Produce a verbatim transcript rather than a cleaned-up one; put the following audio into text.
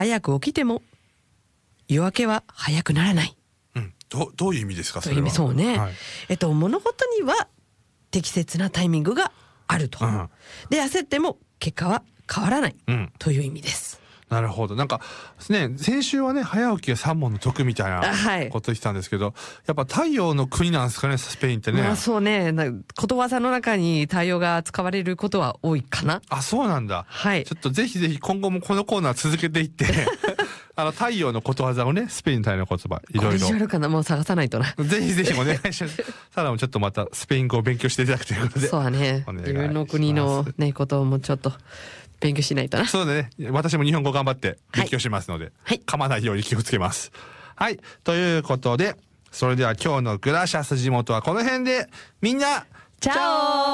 早く起きても夜明けは早くならない。 うん、ど, どういう意味ですかそれは。 そうね、 はい、 えっと物事には適切なタイミングがあると、うん、で焦っても結果は変わらない、うん、という意味です。 なるほど。なんかね、先週はね早起きが三問の得みたいなこと言ってたんですけど、はい、やっぱ太陽の国なんですかねスペインってね。 まあそうね、ことわざの中に太陽が使われることは多いかな。 あ、そうなんだ。 はい。 ちょっとぜひぜひ今後もこのコーナー続けていってあの太陽のことわざをね、スペイン太陽の言葉いろいろ。 オリジナルかな、もう探さないとな。 ぜひぜひお願いします。ただもちょっとまたスペイン語を勉強していただくということで。 そうだね。自分の国のねことをもうちょっと勉強しないとな。 そうだね。私も日本語頑張って勉強しますので、はい、噛まないように気をつけます。はい。ということで、それでは今日のグラシャス地元はこの辺で、みんな、 チャオ。